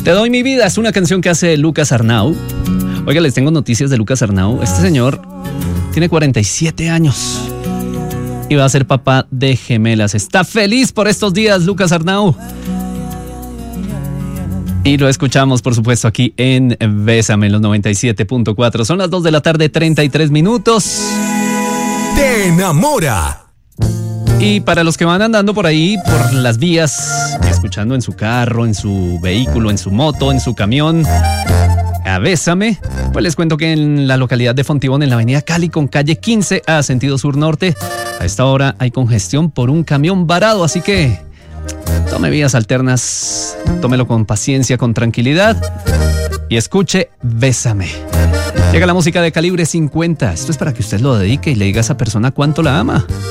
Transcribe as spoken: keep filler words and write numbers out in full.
Te doy mi vida es una canción que hace Lucas Arnau. Oiga, les tengo noticias de Lucas Arnau. Este señor tiene cuarenta y siete años y va a ser papá de gemelas. Está feliz por estos días, Lucas Arnau. Y lo escuchamos, por supuesto, aquí en Bésame, en los noventa y siete punto cuatro. Son las dos de la tarde, treinta y tres minutos. Te enamora. Y para los que van andando por ahí, por las vías, escuchando en su carro, en su vehículo, en su moto, en su camión, a Bésame, pues les cuento que en la localidad de Fontibón, en la avenida Cali con calle quince a sentido sur-norte, a esta hora hay congestión por un camión varado, así que tome vías alternas, tómelo con paciencia, con tranquilidad y escuche Bésame. Llega la música de Calibre cincuenta. Esto es para que usted lo dedique y le diga a esa persona cuánto la ama.